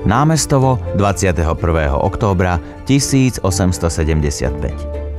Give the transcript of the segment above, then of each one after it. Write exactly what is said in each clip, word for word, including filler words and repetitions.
Námestovo dvadsiateho prvého októbra tisícosemstosedemdesiatpäť.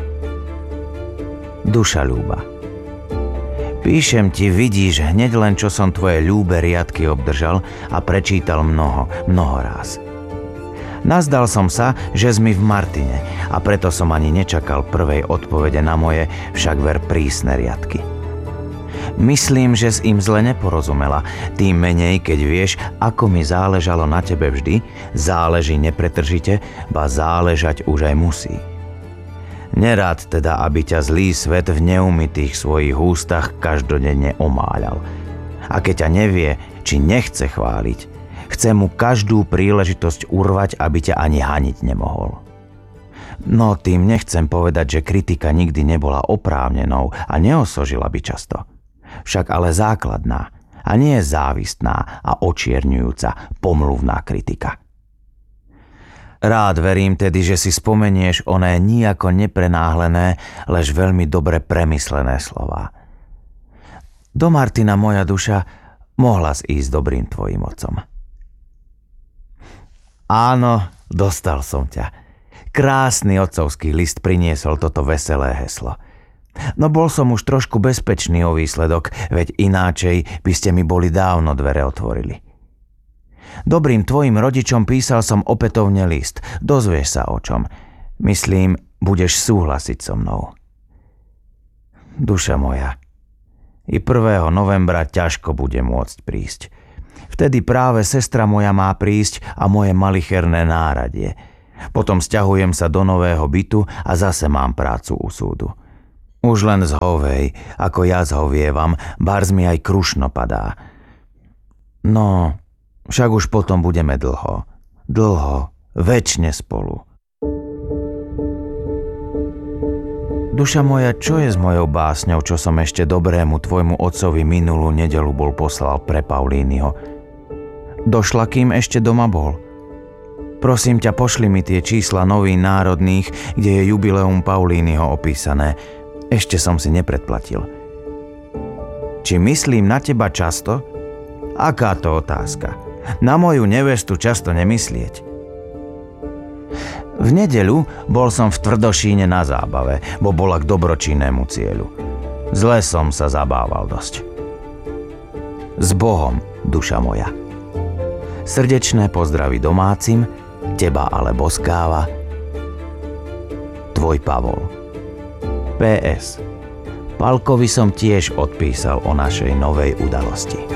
Duša ľúba. Píšem ti, vidíš, hneď len čo som tvoje ľúbe riadky obdržal a prečítal mnoho, mnoho ráz. Nazdal som sa, že sme v Martine a preto som ani nečakal prvej odpovede na moje, však ver prísne riadky. Myslím, že s im zle neporozumela, tým menej, keď vieš, ako mi záležalo na tebe vždy, záleží nepretržite, ba záležať už aj musí. Nerád teda, aby ťa zlý svet v neumytých svojich ústach každodenne omáľal. A keď ťa nevie, či nechce chváliť, chce mu každú príležitosť urvať, aby ťa ani haniť nemohol. No tým nechcem povedať, že kritika nikdy nebola oprávnenou a neosožila by často. Však ale základná a nie závistná a očierňujúca pomluvná kritika. Rád verím tedy, že si spomenieš oné nijako neprenáhlené, lež veľmi dobre premyslené slová. Do Martina, moja duša, mohla ísť dobrým tvojim otcom. Áno, dostal som ťa. Krásny otcovský list priniesol toto veselé heslo. No bol som už trošku bezpečný o výsledok, veď ináčej by ste mi boli dávno dvere otvorili. Dobrým tvojim rodičom písal som opätovne list, dozvieš sa o čom. Myslím, budeš súhlasiť so mnou. Duša moja, i prvého novembra ťažko bude môcť prísť. Vtedy práve sestra moja má prísť a moje malicherné náradie. Potom sťahujem sa do nového bytu a zase mám prácu u súdu. Už len zhovej, ako ja zhovievam, bárs mi aj krušno padá. No, však už potom budeme dlho, dlho, večne spolu. Duša moja, čo je s mojou básňou, čo som ešte dobrému tvojmu otcovi minulú nedeľu bol poslal pre Paulínyho? Došla, kým ešte doma bol? Prosím ťa, pošli mi tie čísla novín národných, kde je jubileum Paulínyho opísané. Ešte som si nepredplatil. Či myslím na teba často? Aká to otázka? Na moju nevestu často nemyslieť. V nedeľu bol som v Tvrdošíne na zábave, bo bola k dobročinnému cieľu. Zle som sa zabával dosť. S Bohom, duša moja. Srdečné pozdravy domácim, teba ale boskáva tvoj Pavol. pé es. Palkovi som tiež odpísal o našej novej udalosti.